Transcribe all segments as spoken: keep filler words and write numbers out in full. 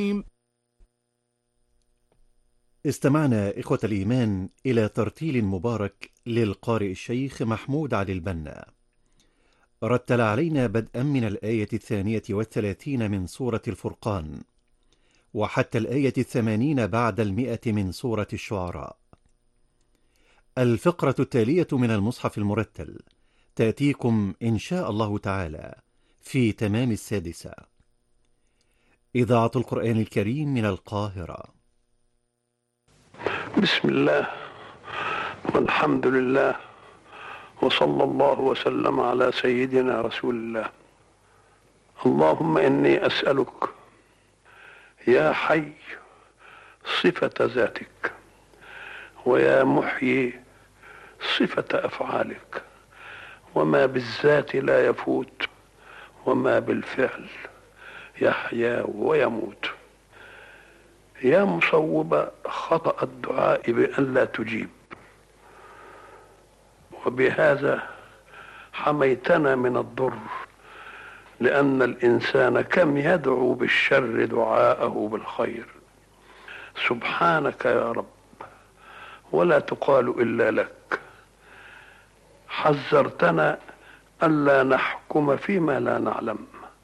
استمعنا إخوة الإيمان إلى ترتيل مبارك للقارئ الشيخ محمود علي البنا. رتل علينا بدءا من الآية الثانية والثلاثين من سورة الفرقان وحتى الآية الثمانين بعد المئة من سورة الشعراء. الفقرة التالية من المصحف المرتل تأتيكم إن شاء الله تعالى في تمام السادسة. إذاعة القرآن الكريم من القاهرة. بسم الله والحمد لله وصلى الله وسلم على سيدنا رسول الله. اللهم إني أسألك يا حي صفة ذاتك، ويا محيي صفة أفعالك، وما بالذات لا يفوت وما بالفعل يحيا ويموت. يا مصوب خطأ الدعاء بأن لا تجيب، وبهذا حميتنا من الضر، لأن الإنسان كم يدعو بالشر دعاءه بالخير. سبحانك يا رب، ولا تقال إلا لك. حذرتنا ألا نحكم فيما لا نعلم،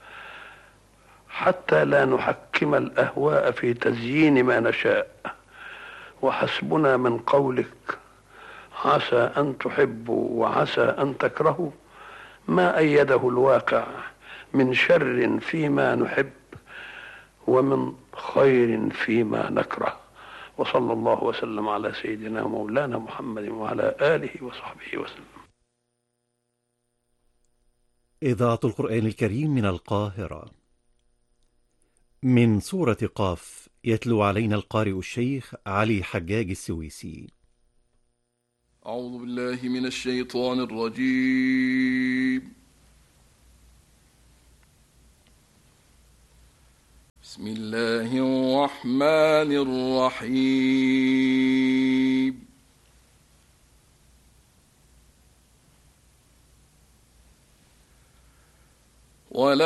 حتى لا نحكم الأهواء في تزيين ما نشاء، وحسبنا من قولك عسى أن تحبوا وعسى أن تكرهوا ما أيده الواقع من شر فيما نحب ومن خير فيما نكره. وصلى الله وسلم على سيدنا مولانا محمد وعلى آله وصحبه وسلم. إذاعة القرآن الكريم من القاهرة. من سورة قاف يتلو علينا القارئ الشيخ علي حجاج السويسي. أعوذ بالله من الشيطان الرجيم. بسم الله الرحمن الرحيم. ولا